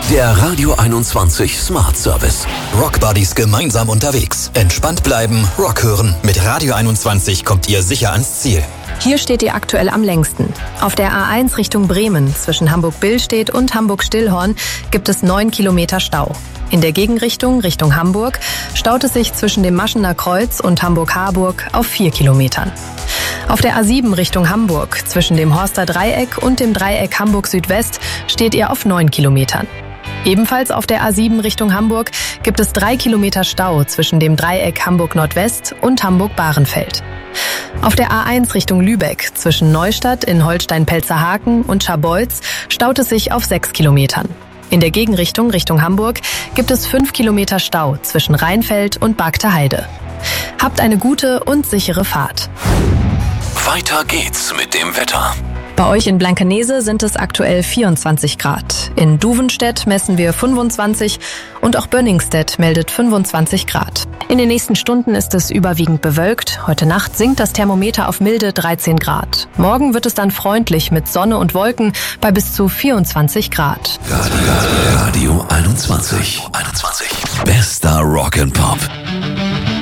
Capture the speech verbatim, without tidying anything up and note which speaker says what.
Speaker 1: Der Radio einundzwanzig Smart Service.
Speaker 2: Rockbuddies gemeinsam unterwegs. Entspannt bleiben, Rock hören. Mit Radio einundzwanzig kommt ihr sicher ans Ziel.
Speaker 3: Hier steht ihr aktuell am längsten. Auf der A eins Richtung Bremen zwischen Hamburg-Billstedt und Hamburg-Stillhorn gibt es neun Kilometer Stau. In der Gegenrichtung Richtung Hamburg staut es sich zwischen dem Maschener Kreuz und Hamburg-Harburg auf vier Kilometern. Auf der A sieben Richtung Hamburg zwischen dem Horster Dreieck und dem Dreieck Hamburg-Südwest steht ihr auf neun Kilometern. Ebenfalls auf der A sieben Richtung Hamburg gibt es drei Kilometer Stau zwischen dem Dreieck Hamburg-Nordwest und Hamburg-Bahrenfeld. Auf der A eins Richtung Lübeck zwischen Neustadt in Holstein-Pelzerhaken und Scharbeutz staut es sich auf sechs Kilometern. In der Gegenrichtung Richtung Hamburg gibt es fünf Kilometer Stau zwischen Rheinfeld und Bagter Heide. Habt eine gute und sichere Fahrt.
Speaker 1: Weiter geht's mit dem Wetter.
Speaker 3: Bei euch in Blankenese sind es aktuell vierundzwanzig Grad. In Duvenstedt messen wir fünfundzwanzig und auch Bönningstedt meldet fünfundzwanzig Grad. In den nächsten Stunden ist es überwiegend bewölkt. Heute Nacht sinkt das Thermometer auf milde dreizehn Grad. Morgen wird es dann freundlich mit Sonne und Wolken bei bis zu vierundzwanzig Grad.
Speaker 1: Radio einundzwanzig. einundzwanzig. Bester Rock and Pop.